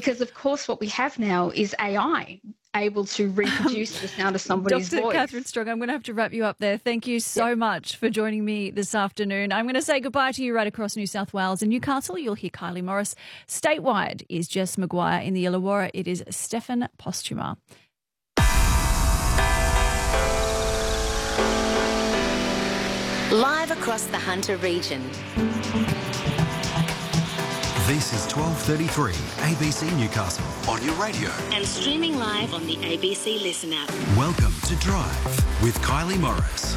Because, of course, what we have now is AI able to reproduce the sound of somebody's Dr. voice. Catherine Strong, I'm going to have to wrap you up there. Thank you so much for joining me this afternoon. I'm going to say goodbye to you right across New South Wales and Newcastle. You'll hear Kylie Morris. Statewide is Jess Maguire. In the Illawarra, it is Stefan Postuma. Live across the Hunter region. This is 12:33 ABC Newcastle on your radio. And streaming live on the ABC Listen app. Welcome to Drive with Kylie Morris.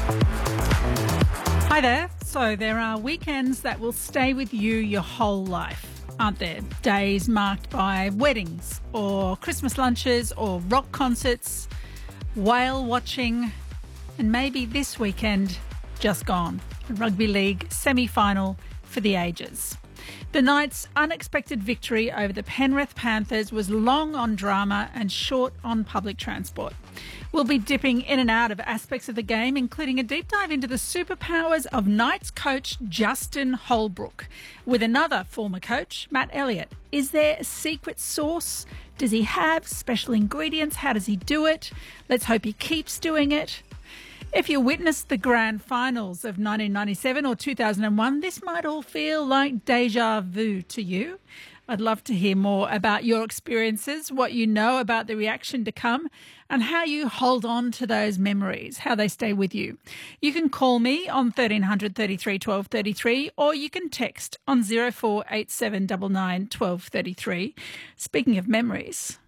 Hi there. So there are weekends that will stay with you your whole life, aren't there? Days marked by weddings or Christmas lunches or rock concerts, whale watching, and maybe this weekend just gone, a rugby league semi-final for the ages. The Knights' unexpected victory over the Penrith Panthers was long on drama and short on public transport. We'll be dipping in and out of aspects of the game, including a deep dive into the superpowers of Knights coach Justin Holbrook with another former coach, Matt Elliott. Is there a secret sauce? Does he have special ingredients? How does he do it? Let's hope he keeps doing it. If you witnessed the grand finals of 1997 or 2001, this might all feel like deja vu to you. I'd love to hear more about your experiences, what you know about the reaction to come, and how you hold on to those memories, how they stay with you. You can call me on 1300 33 1233, or you can text on 048799 1233. Speaking of memories,